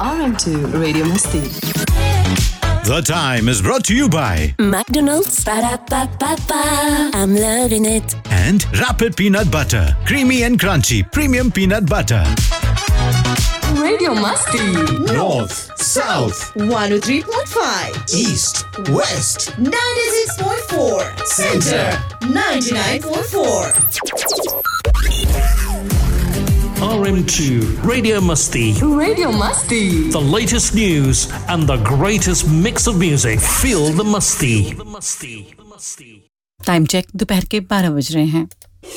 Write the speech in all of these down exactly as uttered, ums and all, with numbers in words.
R M two Radio Masti. The Time is brought to you by McDonald's. Ba-da-ba-ba-ba. I'm loving it. and Rapid Peanut Butter. Creamy and crunchy premium peanut butter. Radio Masti. North, South, one oh three point five, East, West, ninety-six point four, Center, ninety-nine point four. R M two Radio Musty. Radio Masti. The latest news and the greatest mix of music. Feel the musty. Time check दोपहर के बारह बज रहे हैं.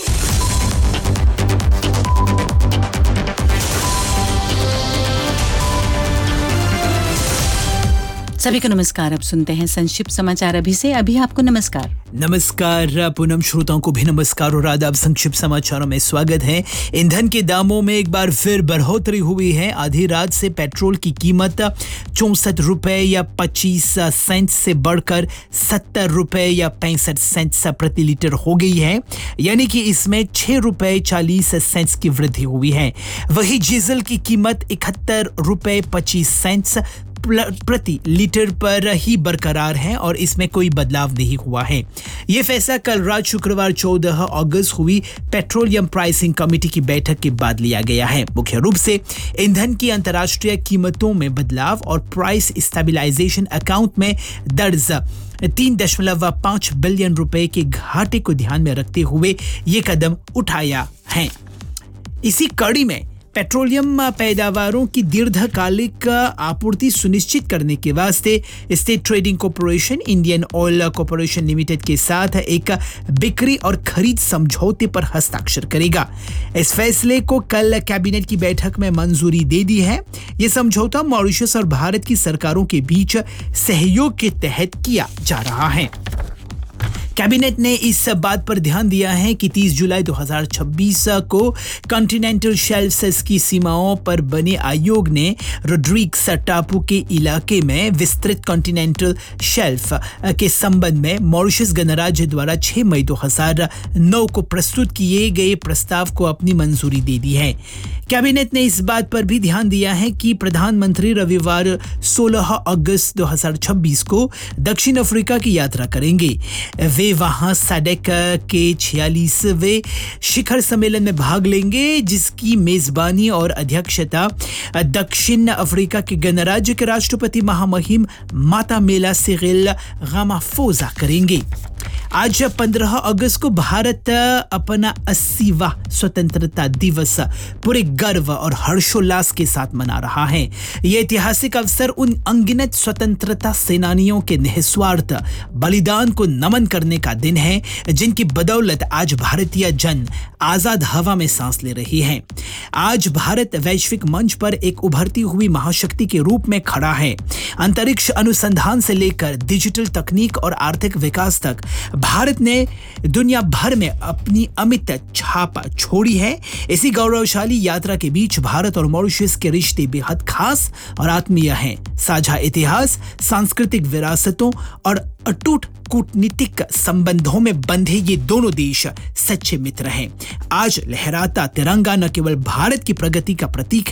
सभी को नमस्कार. अब सुनते हैं संक्षिप्त समाचार. अभी से अभी आपको नमस्कार. नमस्कार पूनम, श्रोताओं को भी नमस्कार और आदाब. संक्षिप्त समाचारों में स्वागत है. ईंधन के दामों में एक बार फिर बढ़ोतरी हुई है. आधी रात से पेट्रोल की कीमत चौंसठ रुपए या पच्चीस सेंट से बढ़कर सत्तर रुपए या पैंसठ सेंट प्रति लीटर हो गई है, यानी कि इसमें छह रुपए चालीस सेंट की वृद्धि हुई है. वही डीजल की कीमत इकहत्तर रुपए पच्चीस सेंट प्रति लीटर पर ही बरकरार है और इसमें कोई बदलाव नहीं हुआ है. यह फैसला कल रात शुक्रवार चौदह अगस्त हुई पेट्रोलियम प्राइसिंग कमेटी की बैठक के बाद लिया गया है. मुख्य रूप से ईंधन की अंतर्राष्ट्रीय कीमतों में बदलाव और प्राइस स्टेबलाइजेशन अकाउंट में दर्ज तीन दशमलव पाँच बिलियन रुपए के घाटे को ध्यान में रखते हुए ये कदम उठाया है. इसी कड़ी में पेट्रोलियम पैदावारों की दीर्घकालिक आपूर्ति सुनिश्चित करने के वास्ते state trading corporation Indian oil corporation limited के साथ एक बिक्री और खरीद समझौते पर हस्ताक्षर करेगा. इस फैसले को कल कैबिनेट की बैठक में मंजूरी दे दी है. यह समझौता मॉरिशस और भारत की सरकारों के बीच सहयोग के तहत किया जा रहा है. कैबिनेट ने इस बात पर ध्यान दिया है कि तीस जुलाई दो हज़ार छब्बीस को कॉन्टिनेंटल शेल्फ्स की सीमाओं पर बने आयोग ने रोड्रिग्स टापू के इलाके में विस्तृत कॉन्टिनेंटल शेल्फ के संबंध में मॉरिशस गणराज्य द्वारा छह मई दो हज़ार नौ को प्रस्तुत किए गए प्रस्ताव को अपनी मंजूरी दे दी है. कैबिनेट ने इस बात पर भी ध्यान दिया है कि प्रधानमंत्री रविवार सोलह अगस्त दो हज़ार छब्बीस को दक्षिण अफ्रीका की यात्रा करेंगे. वे वहां सैडेक के छियालीसवें शिखर सम्मेलन में भाग लेंगे, जिसकी मेजबानी और अध्यक्षता दक्षिण अफ्रीका के गणराज्य के राष्ट्रपति महामहिम मातामेला सिरिल रामाफोसा करेंगे. आज पंद्रह अगस्त को भारत अपना अस्सीवां स्वतंत्रता दिवस पूरे गर्व और हर्षोल्लास के साथ मना रहा है. यह ऐतिहासिक अवसर उन अनगिनत स्वतंत्रता सेनानियों के निस्वार्थ बलिदान को नमन करने का दिन है, जिनकी बदौलत आज भारतीय जन आजाद हवा में सांस ले रही है. आज भारत वैश्विक मंच पर एक उभरती हुई महाशक्ति के रूप में खड़ा है. अंतरिक्ष अनुसंधान से लेकर डिजिटल तकनीक और आर्थिक विकास तक भारत ने दुनिया भर में अपनी अमिट छाप छोड़ी है. इसी गौरवशाली यात्रा के बीच भारत और मॉरिशस के रिश्ते बेहद खास और आत्मीय हैं. साझा इतिहास, सांस्कृतिक विरासतों और अटूट कूटनीतिक संबंधों में बंधे ये दोनों देश सच्चे मित्र हैं. आज लहराता तिरंगा न केवल भारत की प्रगति का प्रतीक